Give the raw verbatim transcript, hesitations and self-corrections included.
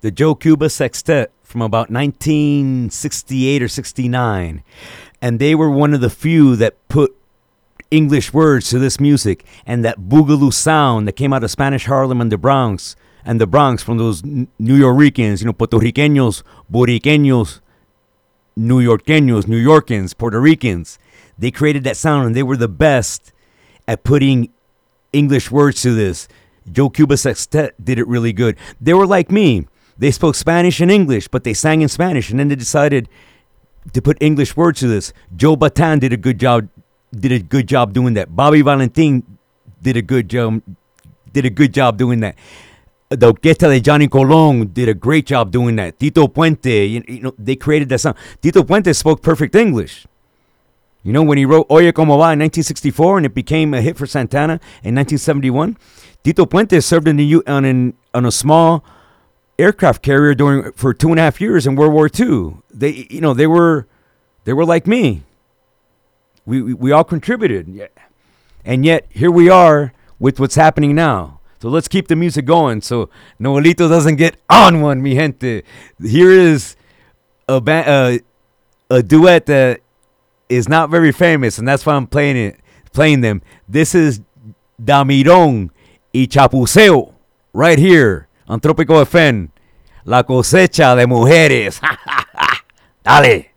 the Joe Cuba Sextet from about nineteen sixty-eight or sixty-nine. And they were one of the few that put English words to this music, and that boogaloo sound that came out of Spanish Harlem and the Bronx, and the Bronx from those New Yorkers, you know, Puerto Ricanos, Boriqueños, New Yorkeños, New Yorkans, Puerto Ricans. They created that sound, and they were the best at putting English words to this. Joe Cuba Sextet did it really good. They were like me. They spoke Spanish and English, but they sang in Spanish, and then they decided to put English words to this. Joe Bataan did a good job did a good job doing that. Bobby Valentin did a good job did a good job doing that. The Orquesta de Johnny Colon did a great job doing that. Tito Puente, you, you know, they created that sound. Tito Puente spoke perfect English. You know, when he wrote Oye Como Va in nineteen sixty-four and it became a hit for Santana in nineteen seventy-one, Tito Puente served in the U on an on a small aircraft carrier during for two and a half years in World War Two. They, you know, they were they were like me. We, we we all contributed, and yet here we are with what's happening now. So let's keep the music going so Noelito doesn't get on one, mi gente. Here is a ba- uh, a duet that is not very famous, and that's why I'm playing it, playing them. This is Damirón y Chapuceo right here on Tropico F M. La cosecha de mujeres. Dale.